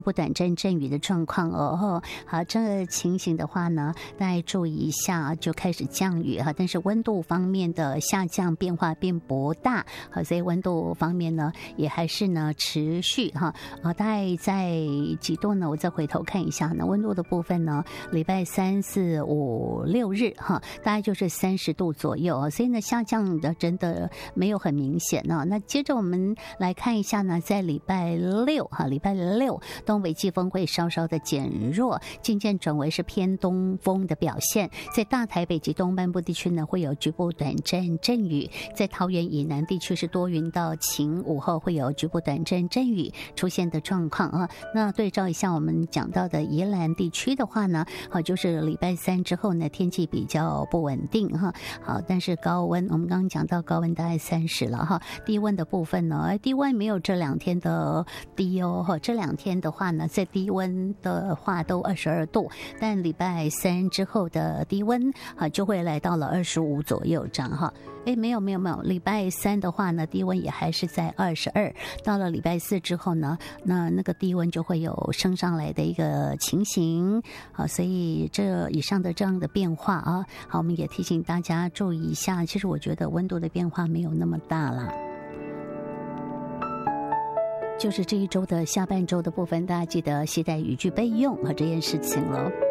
不短暂阵雨的状况哦。好，这个情形的话呢，大家注意一下，就开始降雨哈，但是温度方面的下降变化并不大，好，所以温度方面呢也还是呢持续哈。大概在几度呢？我再回头看一下呢，温度的部分呢，礼拜3、4、5、6日哈，大概就是30度左右，所以呢下降的真的没有很明显呢。那接着我们来看一下呢，在礼拜6哈，礼拜6。东北季风会稍稍的减弱，渐渐转为是偏东风的表现。在大台北及东半部地区呢，会有局部短暂阵雨；在桃园以南地区是多云到晴，午后会有局部短暂阵雨出现的状况啊。那对照一下我们讲到的宜兰地区的话呢，好，就是礼拜3之后呢，天气比较不稳定哈。好，但是高温，我们刚刚讲到高温大概30了哈。低温的部分呢，低温没有这2天的低哦，这2天的话呢，在低温的话都22度，但礼拜3之后的低温就会来到了25左右这样哈。没有，礼拜3的话呢，低温也还是在22，到了礼拜4之后呢，那个低温就会有升上来的一个情形啊，所以这以上的这样的变化啊，好，我们也提醒大家注意一下。其实我觉得温度的变化没有那么大啦。就是这一周的下半周的部分，大家记得携带雨具备用这件事情了。